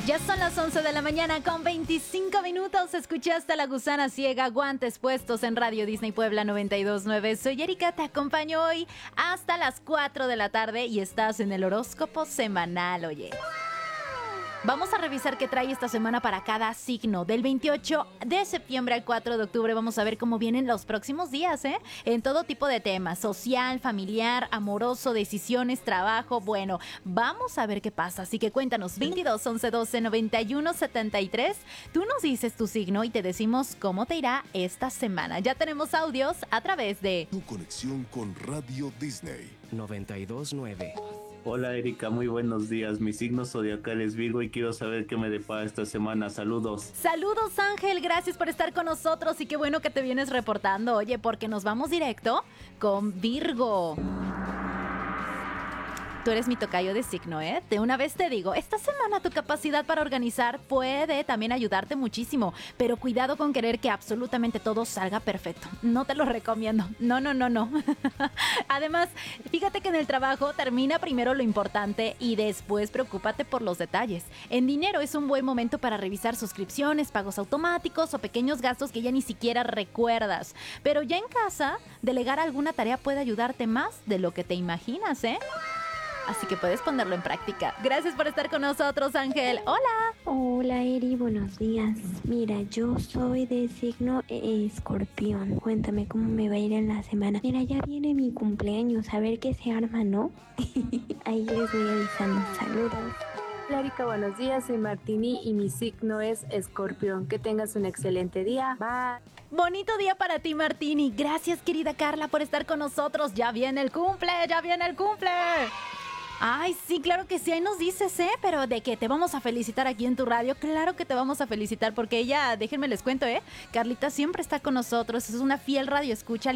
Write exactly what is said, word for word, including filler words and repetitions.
Ya son las once de la mañana con veinticinco minutos. Escuchaste a La Gusana Ciega, guantes puestos en Radio Disney Puebla noventa y dos punto nueve. Soy Erika, te acompaño hoy hasta las cuatro de la tarde y estás en el horóscopo semanal, oye. Vamos a revisar qué trae esta semana para cada signo. Del veintiocho de septiembre al cuatro de octubre vamos a ver cómo vienen los próximos días, ¿eh? En todo tipo de temas, social, familiar, amoroso, decisiones, trabajo. Bueno, vamos a ver qué pasa. Así que cuéntanos, veintidós, once, doce, noventa y uno, setenta y tres. Tú nos dices tu signo y te decimos cómo te irá esta semana. Ya tenemos audios a través de Tu conexión con Radio Disney noventa y dos punto nueve. Hola Erika, muy buenos días. Mi signo zodiacal es Virgo y quiero saber qué me depara esta semana. Saludos. Saludos, Ángel, gracias por estar con nosotros y qué bueno que te vienes reportando. Oye, porque nos vamos directo con Virgo. Tú eres mi tocayo de signo, ¿eh? De una vez te digo, esta semana tu capacidad para organizar puede también ayudarte muchísimo, pero cuidado con querer que absolutamente todo salga perfecto. No te lo recomiendo. No, no, no, no. Además, fíjate que en el trabajo termina primero lo importante y después preocúpate por los detalles. En dinero es un buen momento para revisar suscripciones, pagos automáticos o pequeños gastos que ya ni siquiera recuerdas. Pero ya en casa, delegar alguna tarea puede ayudarte más de lo que te imaginas, ¿eh? Así que puedes ponerlo en práctica. Gracias por estar con nosotros, Ángel. ¡Hola! Hola, Eri, buenos días. Mira, yo soy de signo eh, escorpión. Cuéntame cómo me va a ir en la semana. Mira, ya viene mi cumpleaños, a ver qué se arma, ¿no? Ahí les voy avisando. Saludos. Hola Erika, buenos días, soy Martini y mi signo es Escorpión. Que tengas un excelente día. Bye. Bonito día para ti, Martini. Gracias, querida Carla, por estar con nosotros. Ya viene el cumple, ya viene el cumple. Ay, sí, claro que sí, ahí nos dices, ¿eh? Pero de que te vamos a felicitar aquí en tu radio, claro que te vamos a felicitar porque ella, déjenme les cuento, ¿eh? Carlita siempre está con nosotros, es una fiel radio escucha.